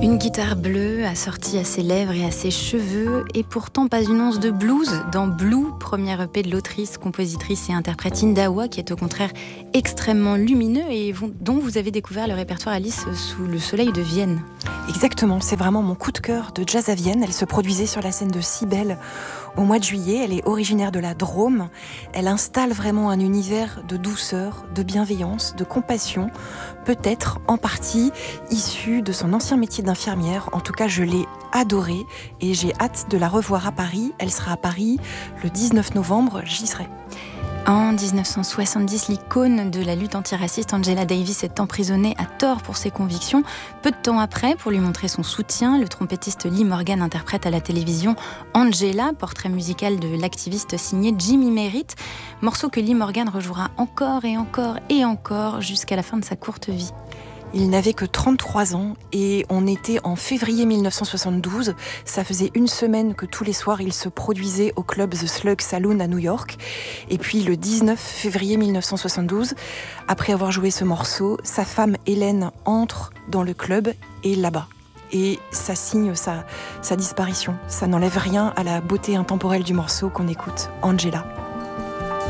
Une guitare bleue assortie à ses lèvres et à ses cheveux, et pourtant pas une once de blues dans Blue, première EP de l'autrice, compositrice et interprète Indawa, qui est au contraire extrêmement lumineux et dont vous avez découvert le répertoire, Alice, sous le soleil de Vienne. Exactement, c'est vraiment mon coup de cœur de jazz à Vienne. Elle se produisait sur la scène de Cybèle au mois de juillet. Elle est originaire de la Drôme. Elle installe vraiment un univers de douceur, de bienveillance, de compassion, peut-être en partie issu de son ancien métier d'infirmière. En tout cas, je l'ai adorée et j'ai hâte de la revoir à Paris. Elle sera à Paris le 19 novembre, j'y serai. En 1970, l'icône de la lutte antiraciste Angela Davis est emprisonnée à tort pour ses convictions. Peu de temps après, pour lui montrer son soutien, le trompettiste Lee Morgan interprète à la télévision Angela, portrait musical de l'activiste signé Jimmy Merritt, morceau que Lee Morgan rejouera encore et encore et encore jusqu'à la fin de sa courte vie. Il n'avait que 33 ans et on était en février 1972. Ça faisait une semaine que tous les soirs il se produisait au club The Slug Saloon à New York. Et puis le 19 février 1972, après avoir joué ce morceau, sa femme Hélène entre dans le club et là-bas. Et ça signe sa disparition. Ça n'enlève rien à la beauté intemporelle du morceau qu'on écoute, Angela.